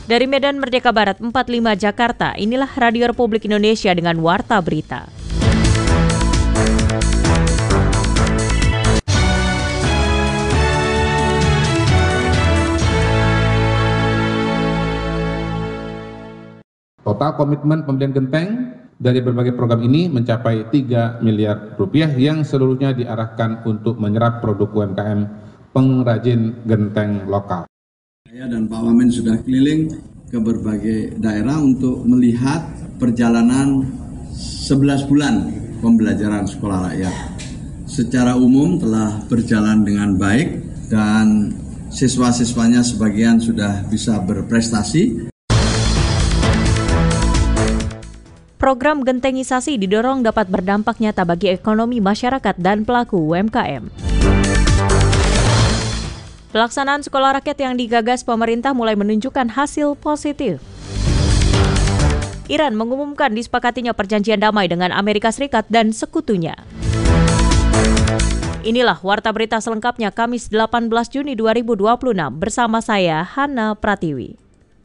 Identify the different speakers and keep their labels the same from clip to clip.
Speaker 1: Dari Medan Merdeka Barat 45 Jakarta, inilah Radio Republik Indonesia dengan Warta Berita.
Speaker 2: Total komitmen pembelian genteng dari berbagai program ini mencapai 3 miliar rupiah yang seluruhnya diarahkan untuk menyerap produk UMKM pengrajin genteng lokal.
Speaker 3: Saya dan Pak Wamen sudah keliling ke berbagai daerah untuk melihat perjalanan 11 bulan pembelajaran sekolah rakyat. Secara umum telah berjalan dengan baik dan siswa-siswanya sebagian sudah bisa berprestasi.
Speaker 1: Program gentengisasi didorong dapat berdampak nyata bagi ekonomi masyarakat dan pelaku UMKM. Pelaksanaan sekolah rakyat yang digagas pemerintah mulai menunjukkan hasil positif. Iran mengumumkan disepakatinya perjanjian damai dengan Amerika Serikat dan sekutunya. Inilah Warta Berita selengkapnya Kamis 18 Juni 2026 bersama saya, Hana Pratiwi.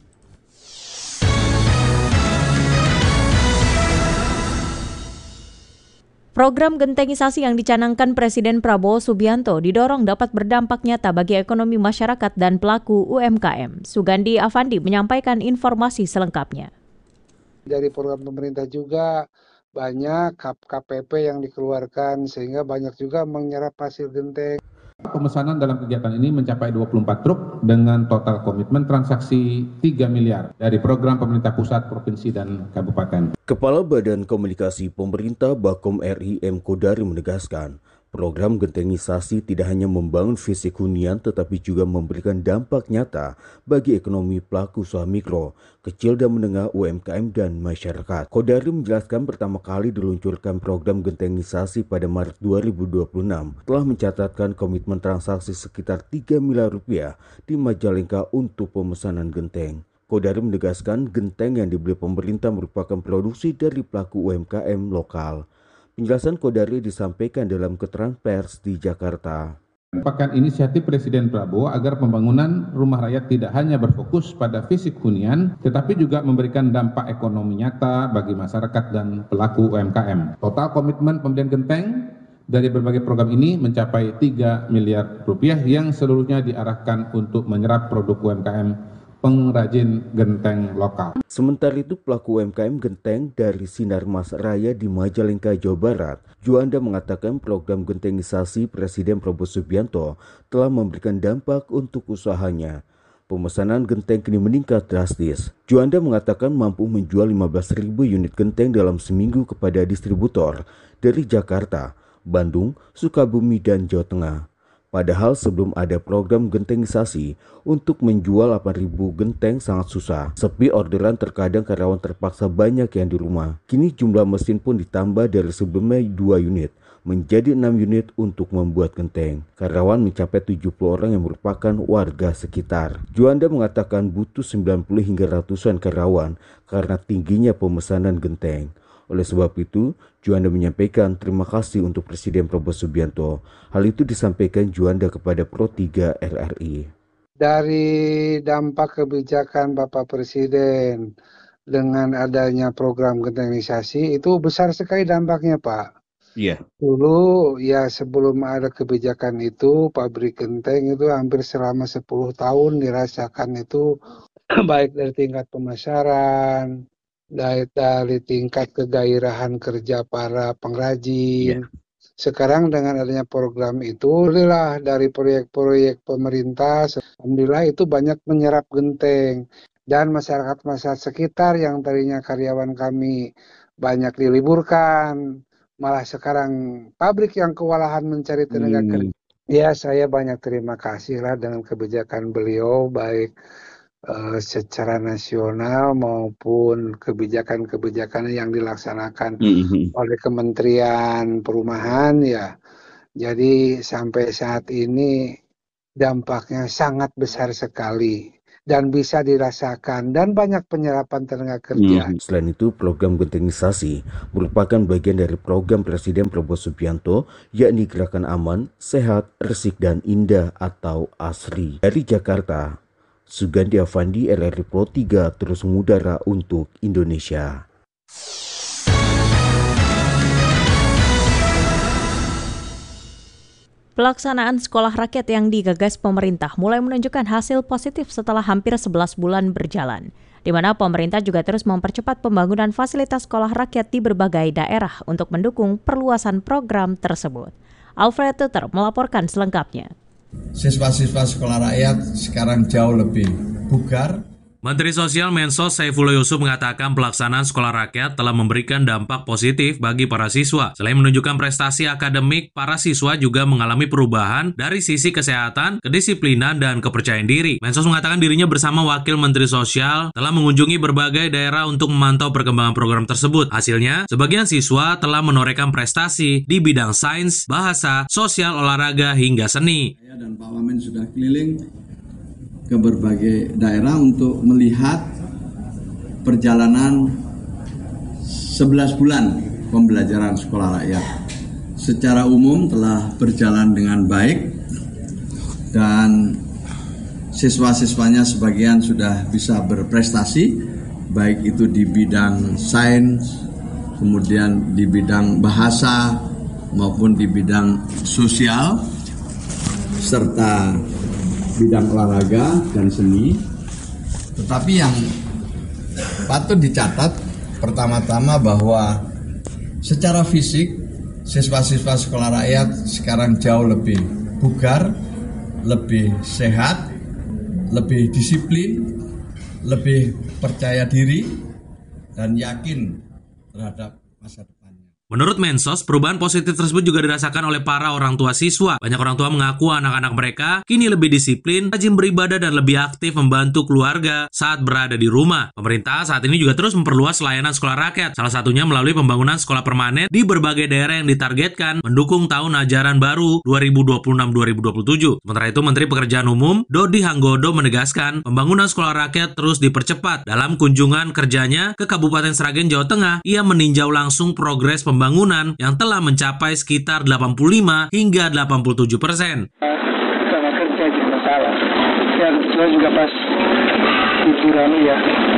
Speaker 1: Program gentengisasi yang dicanangkan Presiden Prabowo Subianto didorong dapat berdampak nyata bagi ekonomi masyarakat dan pelaku UMKM. Sugandi Afandi menyampaikan informasi selengkapnya.
Speaker 4: Dari program pemerintah juga banyak KPP yang dikeluarkan sehingga banyak juga menyerap hasil genteng.
Speaker 2: Pemesanan dalam kegiatan ini mencapai 24 truk dengan total komitmen transaksi 3 miliar dari program pemerintah pusat, provinsi, dan kabupaten.
Speaker 5: Kepala Badan Komunikasi Pemerintah Bakom RI M. Kodari menegaskan, program gentengisasi tidak hanya membangun fisik hunian tetapi juga memberikan dampak nyata bagi ekonomi pelaku usaha mikro, kecil dan menengah UMKM dan masyarakat. Kodari menjelaskan pertama kali diluncurkan program gentengisasi pada Maret 2026 telah mencatatkan komitmen transaksi sekitar 3 miliar rupiah di Majalengka untuk pemesanan genteng. Kodari menegaskan genteng yang dibeli pemerintah merupakan produksi dari pelaku UMKM lokal. Penjelasan Kodari disampaikan dalam keterangan pers di Jakarta.
Speaker 2: Merupakan inisiatif Presiden Prabowo agar pembangunan rumah rakyat tidak hanya berfokus pada fisik hunian, tetapi juga memberikan dampak ekonomi nyata bagi masyarakat dan pelaku UMKM. Total komitmen pembelian genteng dari berbagai program ini mencapai 3 miliar rupiah yang seluruhnya diarahkan untuk menyerap produk UMKM pengrajin genteng lokal.
Speaker 5: Sementara itu pelaku UMKM genteng dari Sinar Mas Raya di Majalengka, Jawa Barat, Juanda mengatakan program gentengisasi Presiden Prabowo Subianto telah memberikan dampak untuk usahanya. Pemesanan genteng kini meningkat drastis. Juanda mengatakan mampu menjual 15.000 unit genteng dalam seminggu kepada distributor dari Jakarta, Bandung, Sukabumi, dan Jawa Tengah. Padahal sebelum ada program gentengisasi, untuk menjual 8.000 genteng sangat susah. Sepi orderan terkadang karyawan terpaksa banyak yang di rumah. Kini jumlah mesin pun ditambah dari sebelumnya 2 unit menjadi 6 unit untuk membuat genteng. Karyawan mencapai 70 orang yang merupakan warga sekitar. Juanda mengatakan butuh 90 hingga ratusan karyawan karena tingginya pemesanan genteng. Oleh sebab itu, Juanda menyampaikan terima kasih untuk Presiden Prabowo Subianto. Hal itu disampaikan Juanda kepada Pro3 RRI.
Speaker 4: Dari dampak kebijakan Bapak Presiden dengan adanya program gentengisasi itu besar sekali dampaknya, Pak.
Speaker 5: Iya.
Speaker 4: Dulu ya sebelum ada kebijakan itu pabrik genteng itu hampir selama 10 tahun dirasakan itu baik dari tingkat pemasaran, dari tingkat kegairahan kerja para pengrajin. Sekarang dengan adanya program itu, alhamdulillah dari proyek-proyek pemerintah, alhamdulillah itu banyak menyerap genteng. Dan masyarakat-masyarakat sekitar yang tadinya karyawan kami banyak diliburkan, malah sekarang pabrik yang kewalahan mencari tenaga kerja. Ya, saya banyak terima kasih lah dengan kebijakan beliau, baik secara nasional maupun kebijakan-kebijakan yang dilaksanakan oleh Kementerian Perumahan ya. Jadi sampai saat ini dampaknya sangat besar sekali dan bisa dirasakan dan banyak penyerapan tenaga kerja.
Speaker 5: Selain itu, program gentengisasi merupakan bagian dari program Presiden Prabowo Subianto, yakni Gerakan Aman, Sehat, Resik, dan Indah atau ASRI. Dari Jakarta, Sugandi Avandi, RRI Pro 3, terus mengudara untuk Indonesia.
Speaker 1: Pelaksanaan sekolah rakyat yang digagas pemerintah mulai menunjukkan hasil positif setelah hampir 11 bulan berjalan, di mana pemerintah juga terus mempercepat pembangunan fasilitas sekolah rakyat di berbagai daerah untuk mendukung perluasan program tersebut. Alfred Tuter melaporkan selengkapnya.
Speaker 3: Siswa-siswa sekolah rakyat sekarang jauh lebih bugar.
Speaker 6: Menteri Sosial Mensos Saifullah Yusuf mengatakan pelaksanaan sekolah rakyat telah memberikan dampak positif bagi para siswa. Selain menunjukkan prestasi akademik, para siswa juga mengalami perubahan dari sisi kesehatan, kedisiplinan, dan kepercayaan diri. Mensos mengatakan dirinya bersama Wakil Menteri Sosial telah mengunjungi berbagai daerah untuk memantau perkembangan program tersebut. Hasilnya, sebagian siswa telah menorehkan prestasi di bidang sains, bahasa, sosial, olahraga, hingga seni.
Speaker 3: Saya dan Pak Wamen sudah keliling ke berbagai daerah untuk melihat perjalanan 11 bulan pembelajaran sekolah rakyat. Secara umum telah berjalan dengan baik dan siswa-siswanya sebagian sudah bisa berprestasi, baik itu di bidang sains, kemudian di bidang bahasa maupun di bidang sosial, serta bidang olahraga dan seni. Tetapi yang patut dicatat pertama-tama bahwa secara fisik siswa-siswa sekolah rakyat sekarang jauh lebih bugar, lebih sehat, lebih disiplin, lebih percaya diri, dan yakin terhadap masa depan.
Speaker 6: Menurut Mensos, perubahan positif tersebut juga dirasakan oleh para orang tua siswa. Banyak orang tua mengaku anak-anak mereka kini lebih disiplin, rajin beribadah, dan lebih aktif membantu keluarga saat berada di rumah. Pemerintah saat ini juga terus memperluas layanan sekolah rakyat, salah satunya melalui pembangunan sekolah permanen di berbagai daerah yang ditargetkan mendukung tahun ajaran baru 2026-2027. Sementara itu, Menteri Pekerjaan Umum Dodi Hanggodo menegaskan pembangunan sekolah rakyat terus dipercepat. Dalam kunjungan kerjanya ke Kabupaten Sragen, Jawa Tengah, ia meninjau langsung progres pembangunan yang telah mencapai sekitar 85 hingga 87%.
Speaker 7: Sama kerja di masalah. Dan kebetulan juga pas liburan ya,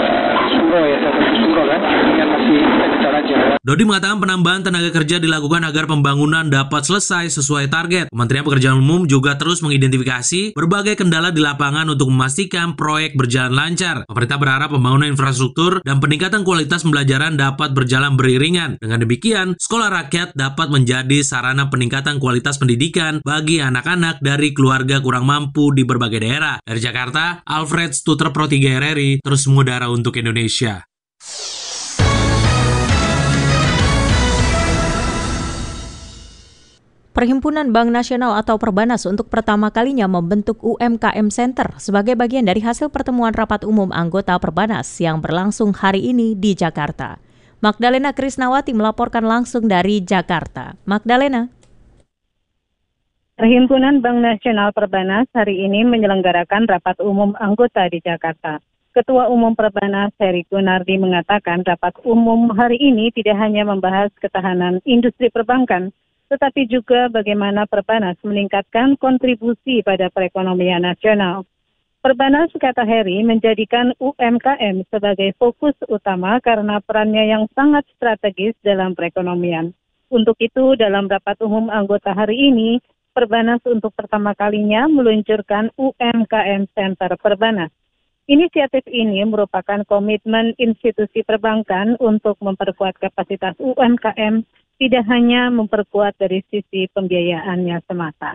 Speaker 7: Suro kan, dengan masih kita aja.
Speaker 6: Dodi mengatakan penambahan tenaga kerja dilakukan agar pembangunan dapat selesai sesuai target. Kementerian Pekerjaan Umum juga terus mengidentifikasi berbagai kendala di lapangan untuk memastikan proyek berjalan lancar. Pemerintah berharap pembangunan infrastruktur dan peningkatan kualitas pembelajaran dapat berjalan beriringan. Dengan demikian, sekolah rakyat dapat menjadi sarana peningkatan kualitas pendidikan bagi anak-anak dari keluarga kurang mampu di berbagai daerah. Dari Jakarta, Alfred Tuter, Pro 3 RRI, terus mengudara untuk Indonesia.
Speaker 1: Perhimpunan Bank Nasional atau Perbanas untuk pertama kalinya membentuk UMKM Center sebagai bagian dari hasil pertemuan rapat umum anggota Perbanas yang berlangsung hari ini di Jakarta. Magdalena Krisnawati melaporkan langsung dari Jakarta. Magdalena.
Speaker 8: Perhimpunan Bank Nasional Perbanas hari ini menyelenggarakan rapat umum anggota di Jakarta. Ketua Umum Perbanas Heri Gunardi mengatakan rapat umum hari ini tidak hanya membahas ketahanan industri perbankan, tetapi juga bagaimana Perbanas meningkatkan kontribusi pada perekonomian nasional. Perbanas, kata Heri, menjadikan UMKM sebagai fokus utama karena perannya yang sangat strategis dalam perekonomian. Untuk itu, dalam rapat umum anggota hari ini, Perbanas untuk pertama kalinya meluncurkan UMKM Center Perbanas. Inisiatif ini merupakan komitmen institusi perbankan untuk memperkuat kapasitas UMKM, tidak hanya memperkuat dari sisi pembiayaannya semata.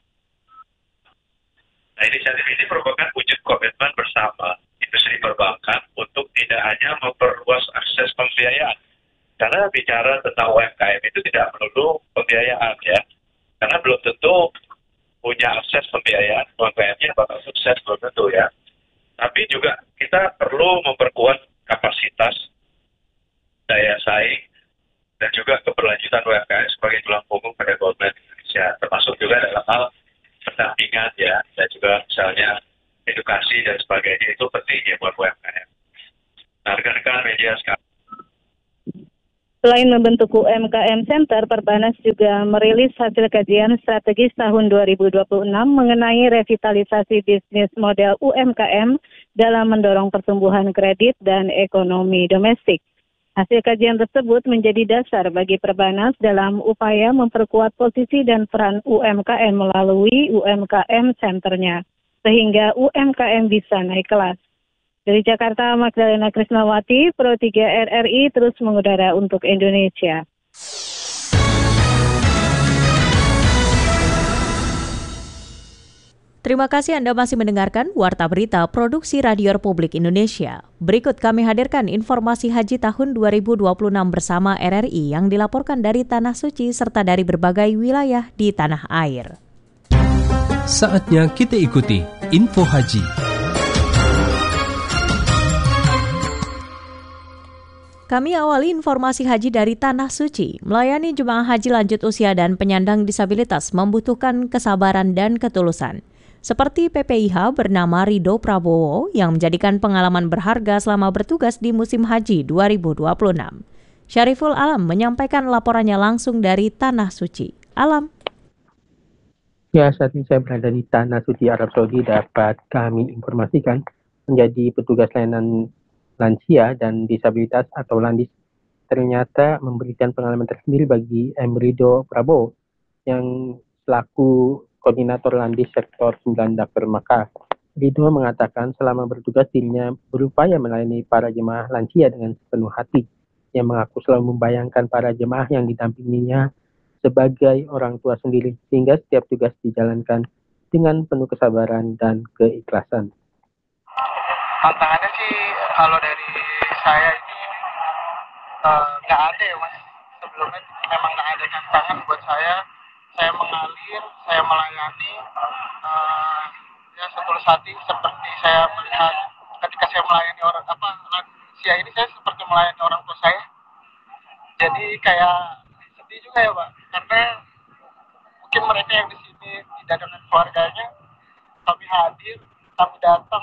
Speaker 9: Nah, inisiatif ini merupakan wujud komitmen bersama industri perbankan untuk tidak hanya memperluas akses pembiayaan. Karena bicara tentang UMKM itu tidak melulu pembiayaan ya. Karena belum tentu punya akses pembiayaan, UMKM-nya bakal sukses, belum tentu ya. Tapi juga kita perlu memperkuat kapasitas, daya saing, dan juga keberlanjutan UMKM sebagai tulang punggung perekonomian Indonesia. Termasuk juga dalam hal pendampingan ya, dan juga misalnya edukasi dan sebagainya, itu penting ya buat UMKM. Nah, rekan-rekan media sekarang,
Speaker 8: Selain membentuk UMKM Center, Perbanas juga merilis hasil kajian strategis tahun 2026 mengenai revitalisasi bisnis model UMKM dalam mendorong pertumbuhan kredit dan ekonomi domestik. Hasil kajian tersebut menjadi dasar bagi Perbanas dalam upaya memperkuat posisi dan peran UMKM melalui UMKM Centernya, sehingga UMKM bisa naik kelas. Dari Jakarta, Magdalena Krisnawati, Pro 3 RRI terus mengudara untuk Indonesia.
Speaker 1: Terima kasih Anda masih mendengarkan Warta Berita Produksi Radio Republik Indonesia. Berikut kami hadirkan informasi haji tahun 2026 bersama RRI yang dilaporkan dari Tanah Suci serta dari berbagai wilayah di tanah air.
Speaker 10: Saatnya kita ikuti info haji.
Speaker 1: Kami awali informasi haji dari Tanah Suci. Melayani jemaah haji lanjut usia dan penyandang disabilitas membutuhkan kesabaran dan ketulusan. Seperti PPIH bernama Ridho Prabowo yang menjadikan pengalaman berharga selama bertugas di musim haji 2026. Syariful Alam menyampaikan laporannya langsung dari Tanah Suci. Alam.
Speaker 11: Ya, saat ini saya berada di Tanah Suci Arab Saudi. Dapat kami informasikan menjadi petugas layanan lansia dan disabilitas atau Landis ternyata memberikan pengalaman tersendiri bagi Ridho Prabowo yang selaku koordinator Landis sektor 9 Dapur Makkah. Ridho mengatakan selama bertugas dirinya berupaya melayani para jemaah lansia dengan sepenuh hati. Yang mengaku selalu membayangkan para jemaah yang didampinginya sebagai orang tua sendiri sehingga setiap tugas dijalankan dengan penuh kesabaran dan keikhlasan.
Speaker 12: Tantangannya sih kalau dari saya ini nggak ada ya mas, sebelumnya memang nggak ada tantangan buat saya mengalir, saya melayani ya setulus hati seperti saya melihat ketika saya melayani orang lansia ini, saya seperti melayani orang tua saya, jadi kayak sedih juga ya pak, karena mungkin mereka yang di sini tidak dengan keluarganya, kami hadir, kami datang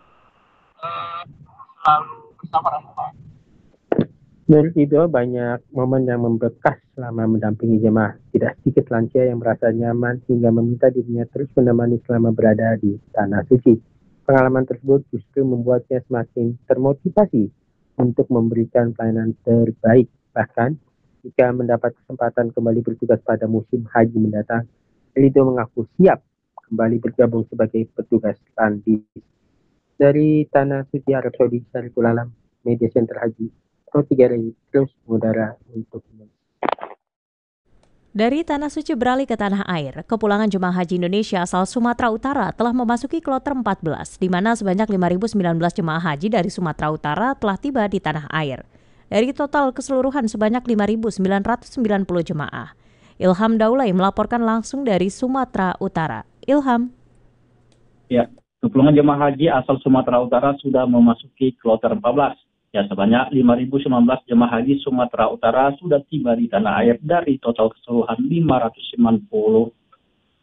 Speaker 12: selalu bersama rahmat.
Speaker 11: Menurut Ridho, banyak momen yang membekas selama mendampingi jemaah. Tidak sedikit lansia yang merasa nyaman hingga meminta dirinya terus menemani selama berada di Tanah Suci. Pengalaman tersebut justru membuatnya semakin termotivasi untuk memberikan pelayanan terbaik. Bahkan, jika mendapat kesempatan kembali bertugas pada musim haji mendatang, Ridho mengaku siap kembali bergabung sebagai petugas Landis. Dari Tanah Suci Arab Saudi, Syariful Alam, Media Center Haji, Pro 3 RRI terus mengudara untuk Indonesia.
Speaker 1: Dari Tanah Suci beralih ke tanah air, kepulangan jemaah haji Indonesia asal Sumatera Utara telah memasuki kloter 14, di mana sebanyak 5.019 jemaah haji dari Sumatera Utara telah tiba di tanah air. Dari total keseluruhan sebanyak 5.990 jemaah. Ilham Daulay melaporkan langsung dari Sumatera Utara. Ilham.
Speaker 13: Ya. Kepulangan jemaah haji asal Sumatera Utara sudah memasuki kloter 14. Ya, sebanyak 5.019 jemaah haji Sumatera Utara sudah tiba di tanah air dari total keseluruhan 5.990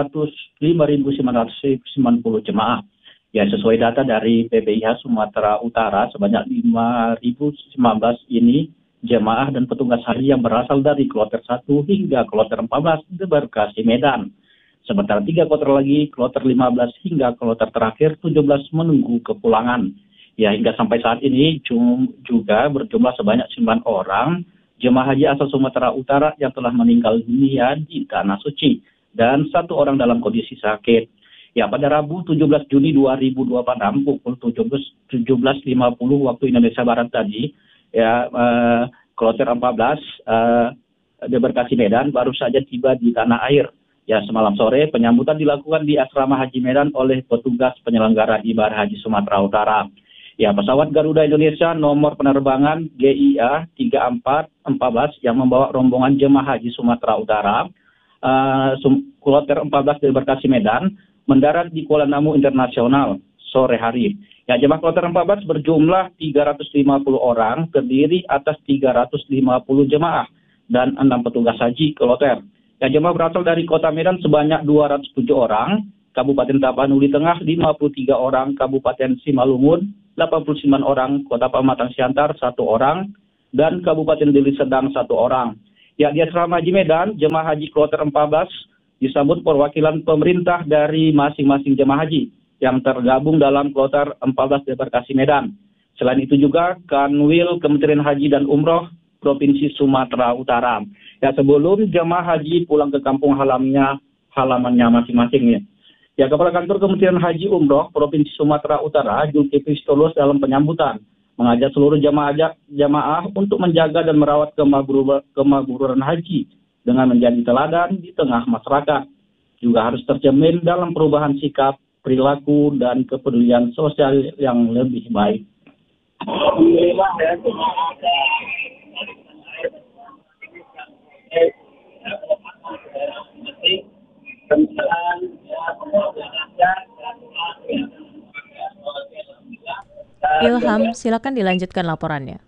Speaker 13: jemaah. Ya, sesuai data dari PPIH Sumatera Utara, sebanyak 5.019 ini jemaah dan petugas haji yang berasal dari kloter 1 hingga kloter 14 Bekasi Medan. Sementara 3 kloter lagi, kloter 15 hingga kloter terakhir 17 menunggu kepulangan. Ya, hingga sampai saat ini juga berjumlah sebanyak 9 orang jemaah haji asal Sumatera Utara yang telah meninggal dunia di Tanah Suci dan 1 orang dalam kondisi sakit. Ya, pada Rabu 17 Juni 2026 pukul 17.50 waktu Indonesia Barat tadi, ya kloter 14 di Bekasi Medan baru saja tiba di tanah air. Ya, semalam sore penyambutan dilakukan di Asrama Haji Medan oleh petugas penyelenggara ibadah haji Sumatera Utara. Ya, pesawat Garuda Indonesia nomor penerbangan GIA 3414 yang membawa rombongan jemaah haji Sumatera Utara, kloter 14 dari Bekasi Medan, mendarat di Kuala Namu Internasional sore hari. Ya, jemaah kloter 14 berjumlah 350 orang, terdiri atas 350 jemaah dan 6 petugas haji kloter. Ya, jemaah berasal dari Kota Medan sebanyak 207 orang, Kabupaten Tapanuli Tengah 53 orang, Kabupaten Simalungun 89 orang, Kota Pematang Siantar 1 orang, dan Kabupaten Deli Serdang 1 orang. Ya, di Asrama Haji Medan, jemaah haji kloter 14 disambut perwakilan pemerintah dari masing-masing jemaah haji yang tergabung dalam kloter 14 Debarkasi Medan. Selain itu juga Kanwil Kementerian Haji dan Umroh Provinsi Sumatera Utara. Ya, sebelum jemaah haji pulang ke kampung halamannya masing-masing. Ya, Kepala Kantor Kementerian Haji Umroh Provinsi Sumatera Utara, Zulkifli Stolus dalam penyambutan mengajak seluruh jamaah untuk menjaga dan merawat kemakburan haji dengan menjadi teladan di tengah masyarakat. Juga harus tercermin dalam perubahan sikap, perilaku, dan kepedulian sosial yang lebih baik.
Speaker 1: Ilham, silakan dilanjutkan laporannya.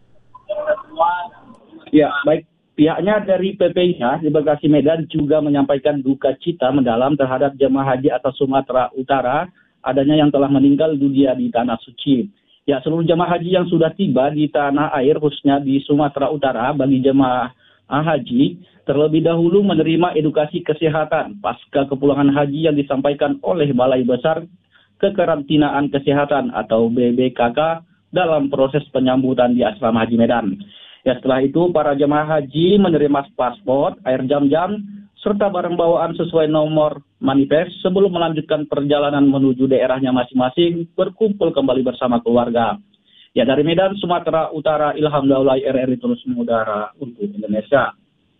Speaker 13: Ya, baik. Pihaknya dari PPIH di Bekasi Medan juga menyampaikan duka cita mendalam terhadap jemaah haji asal Sumatera Utara adanya yang telah meninggal dunia di Tanah Suci. Ya, seluruh jemaah haji yang sudah tiba di tanah air khususnya di Sumatera Utara bagi jemaah haji terlebih dahulu menerima edukasi kesehatan pasca kepulangan haji yang disampaikan oleh Balai Besar Kekarantinaan Kesehatan atau BBKK dalam proses penyambutan di Asrama Haji Medan. Ya, setelah itu para jemaah haji menerima paspor, air jam-jam, serta barang bawaan sesuai nomor manifest sebelum melanjutkan perjalanan menuju daerahnya masing-masing berkumpul kembali bersama keluarga. Ya, dari Medan, Sumatera Utara, Ilham Daulay, RRI terus mengudara untuk Indonesia.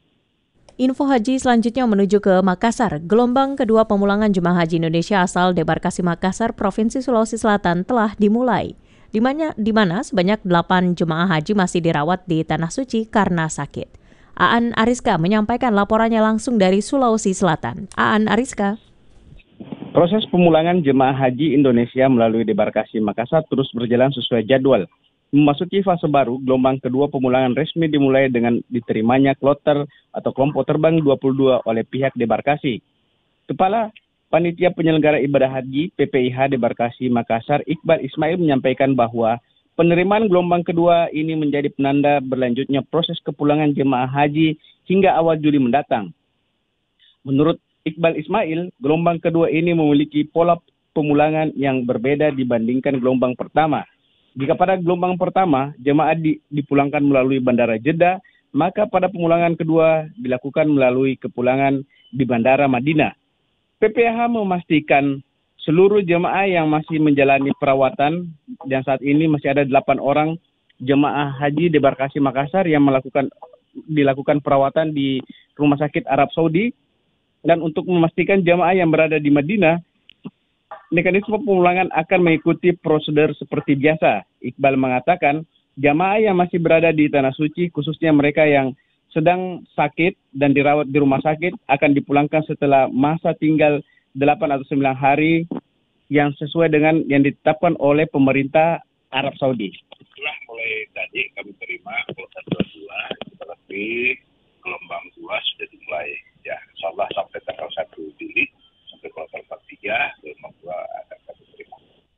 Speaker 1: Info haji selanjutnya menuju ke Makassar. Gelombang kedua pemulangan jemaah haji Indonesia asal Debarkasi Makassar, Provinsi Sulawesi Selatan telah dimulai. Di mana sebanyak 8 jemaah haji masih dirawat di Tanah Suci karena sakit. Aan Ariska menyampaikan laporannya langsung dari Sulawesi Selatan. Aan Ariska.
Speaker 14: Proses pemulangan jemaah haji Indonesia melalui Debarkasi Makassar terus berjalan sesuai jadwal. Memasuki fase baru, gelombang kedua pemulangan resmi dimulai dengan diterimanya kloter atau kelompok terbang 22 oleh pihak Debarkasi. Kepala Panitia Penyelenggara Ibadah Haji PPIH Debarkasi Makassar, Iqbal Ismail menyampaikan bahwa penerimaan gelombang kedua ini menjadi penanda berlanjutnya proses kepulangan jemaah haji hingga awal Juli mendatang. Menurut Iqbal Ismail, gelombang kedua ini memiliki pola pemulangan yang berbeda dibandingkan gelombang pertama. Jika pada gelombang pertama, jemaah dipulangkan melalui Bandara Jeddah, maka pada pemulangan kedua dilakukan melalui kepulangan di Bandara Madinah. PPIH memastikan seluruh jemaah yang masih menjalani perawatan, dan saat ini masih ada 8 orang jemaah haji Debarkasi Makassar yang dilakukan perawatan di Rumah Sakit Arab Saudi. Dan untuk memastikan jemaah yang berada di Madinah, mekanisme pemulangan akan mengikuti prosedur seperti biasa. Iqbal mengatakan, jamaah yang masih berada di Tanah Suci, khususnya mereka yang sedang sakit dan dirawat di rumah sakit, akan dipulangkan setelah masa tinggal 8 atau 9 hari yang sesuai dengan yang ditetapkan oleh pemerintah Arab Saudi.
Speaker 15: Setelah mulai tadi kami terima kloter 22, berarti gelombang 2 sudah dimulai. Ya, insyaallah sampai tanggal 1 Juli. Kloter 43, gelombang 2 akan kami terima.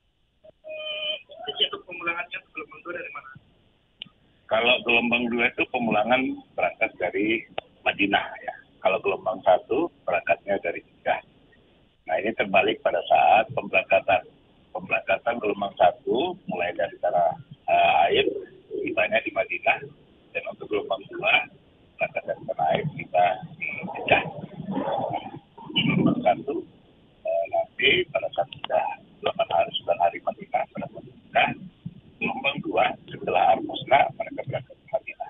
Speaker 15: Untuk pemulangannya gelombang 2 dari mana? Kalau gelombang 2 itu pemulangan berangkat dari Madinah ya. Kalau gelombang 1 berangkatnya dari Jeddah. Nah, ini terbalik pada saat pemberangkatan. Pemberangkatan gelombang 1 mulai dari tanah air, tibanya di Madinah. Dan untuk gelombang 2 berangkat dari tanah air kita di Jeddah. Gelombang 1 nanti pada saat sudah 8 hari Madinah pada Madinah, gelombang 2 setelah Armusna mereka berangkat ke Madinah.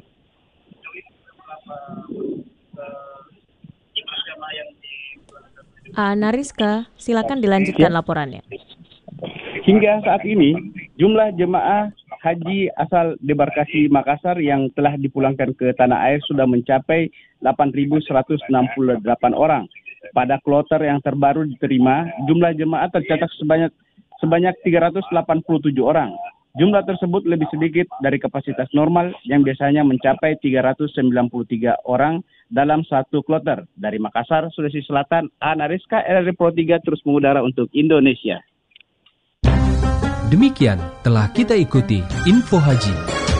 Speaker 1: Nariska, silakan dilanjutkan laporannya.
Speaker 14: Hingga saat ini, jumlah jemaah haji asal Debarkasi Makassar yang telah dipulangkan ke tanah air sudah mencapai 8.168 orang. Pada kloter yang terbaru diterima, jumlah jemaah tercatat sebanyak 387 orang. Jumlah tersebut lebih sedikit dari kapasitas normal yang biasanya mencapai 393 orang dalam satu kloter. Dari Makassar, Sulawesi Selatan, Anariska, RRI Pro 3 terus mengudara untuk Indonesia.
Speaker 10: Demikian telah kita ikuti Info Haji.